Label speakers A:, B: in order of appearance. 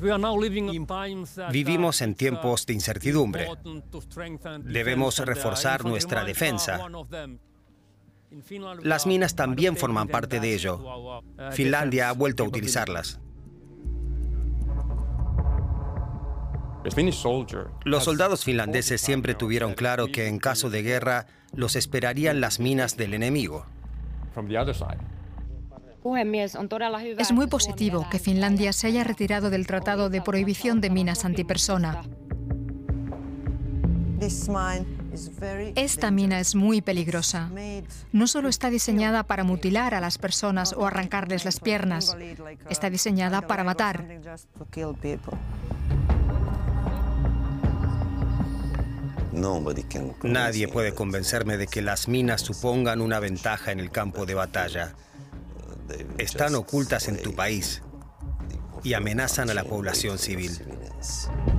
A: Vivimos en tiempos de incertidumbre. Debemos reforzar nuestra defensa. Las minas también forman parte de ello. Finlandia ha vuelto a utilizarlas. Los soldados finlandeses siempre tuvieron claro que en caso de guerra los esperarían las minas del enemigo.
B: Es muy positivo que Finlandia se haya retirado del Tratado de Prohibición de Minas Antipersona. Esta mina es muy peligrosa. No solo está diseñada para mutilar a las personas o arrancarles las piernas, está diseñada para matar.
A: Nadie puede convencerme de que las minas supongan una ventaja en el campo de batalla. Están ocultas en tu país y amenazan a la población civil.